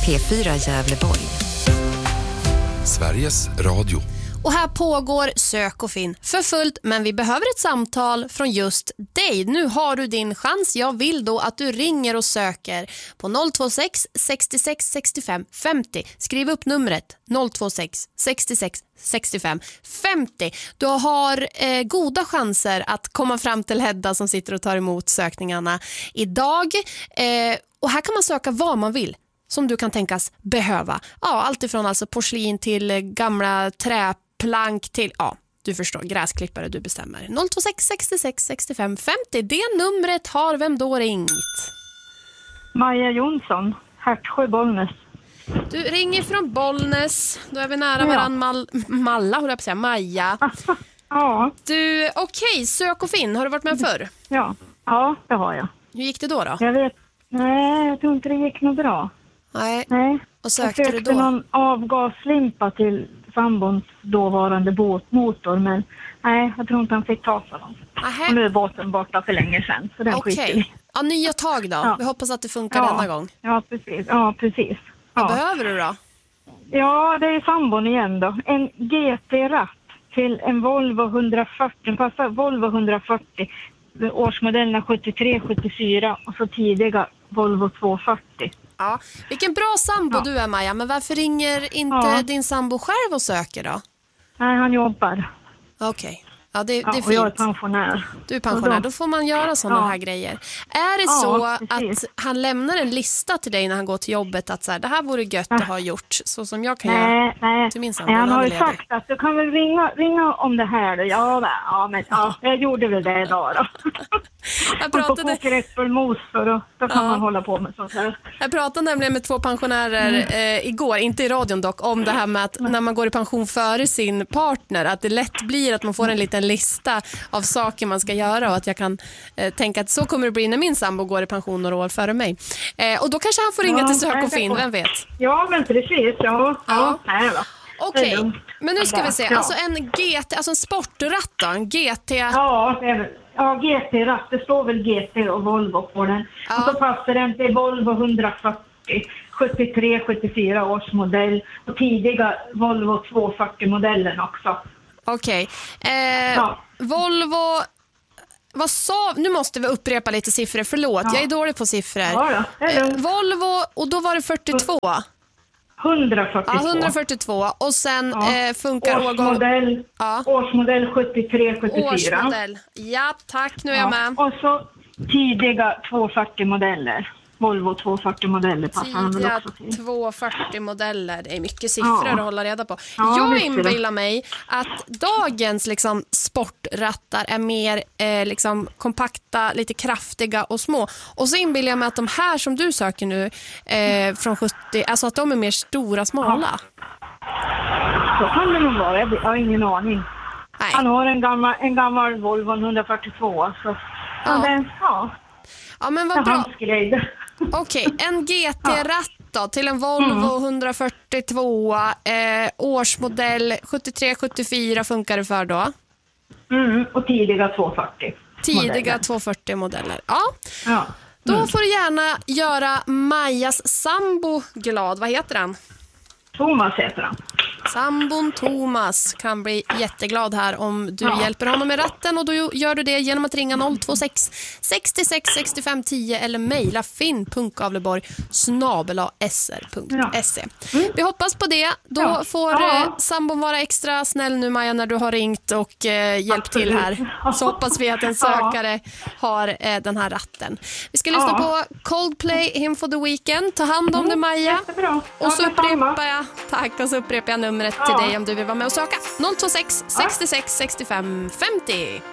P4 Gävleborg. Sveriges Radio. Och här pågår sök och finn för fullt, men vi behöver ett samtal från just dig. Nu har du din chans. Jag vill då att du ringer och söker på 026 66 65 50. Skriv upp numret 026 66 65 50. Du har goda chanser att komma fram till Hedda som sitter och tar emot sökningarna idag. Och här kan man söka vad man vill som du kan tänkas behöva. Ja, allt ifrån alltså porslin till gamla träplank till, ja, du förstår, gräsklippare, du bestämmer. 026 66 65 50. Det numret har vem då ringt? Maja Jonsson, Hertsjö, Bollnäs. Du ringer från Bollnäs. Då är vi nära varann. Malla, hur jag på säga, Maja. Ja. Du, okej, sök och finn. Har du varit med förr? Ja, det har jag. Hur gick det då? Nej, jag tror inte det gick något bra. Nej. Och sökte jag du sökte då? någon avgaslimpa till sambons dåvarande båtmotor, men nej, jag tror inte han fick ta för dem. Och nu är båten borta för länge sedan, så den skiter vi. Ja, nya tag då. Ja. Vi hoppas att det funkar denna gång. Ja, precis. Vad behöver du då? Ja, det är sambon igen då. En GT-ratt till en Volvo 140, Volvo 140, årsmodellerna 73, 74 och så tidiga Volvo 240. Ja, vilken bra sambo du är, Maja. Men varför ringer inte din sambo själv och söker då? Nej, han jobbar. Okej. Ja, det är fint. Och jag är pensionär. Du är pensionär, då får man göra sådana här grejer. Är det så att han lämnar en lista till dig när han går till jobbet att så här, det här vore gött att ha gjort, så som jag kan göra till min sambo? Nej, han har ju sagt att du kan väl ringa om det här då. Jag gjorde väl det idag då. Jag pratade då kan man hålla på med sånt här. Jag pratade nämligen med 2 pensionärer igår, inte i radion dock, om det här med att när man går i pension före sin partner, att det lätt blir att man får en liten lista av saker man ska göra, och att jag kan tänka att så kommer det bli när min sambo går i pension några år före mig. Och då kanske han får ringa till sök och finn, vem vet? Ja, men precis. Okej, men nu ska vi se. Alltså en GT, alltså en sportratt då, en GT. Ja, GT-ratt. Det står väl GT och Volvo på den. Ja. Och så passar den till Volvo 140, 73, 74 års modell och tidiga Volvo 240-modellen också. Okej. Volvo, vad sa, nu måste vi upprepa lite siffror, förlåt, jag är dålig på siffror. Volvo, och då var det 42. 142. Ja, 142. Och sen funkar årsmodell 73, 74. Årsmodell. Ja, tack, nu är jag med. Och så tidiga 240-modeller. Volvo 240-modeller passar han väl också till. 240-modeller, det är mycket siffror att hålla reda på. Jag inbillar mig att dagens liksom sportrattar är mer liksom kompakta, lite kraftiga och små. Och så inbillar jag mig att de här som du söker nu från 70, alltså att de är mer stora, smala. Så kan det nog vara, jag har ingen aning. Nej. Han har en gammal Volvo 142, så ja, men vad bra. Okej, en GT-ratt då, till en Volvo 142, årsmodell 73-74 funkar det för då? Och tidiga 240. Tidiga 240-modeller, ja. Då får du gärna göra Majas sambo glad. Vad heter han? Thomas heter han. Sambon Thomas kan bli jätteglad här om du hjälper honom med ratten, och då gör du det genom att ringa 026 66 65 10 eller mejla finn.gavleborg@sr.se. Vi hoppas på det. Då får sambon vara extra snäll nu, Maja, när du har ringt och hjälpt till här. Så hoppas vi att en sökare har den här ratten. Vi ska lyssna på Coldplay, Him for the Weekend. Ta hand om det, Maja. Jättebra. Och så upprepar jag, tack, och så upprepar jag numret till dig om du vill vara med och söka. 026 66 65 50.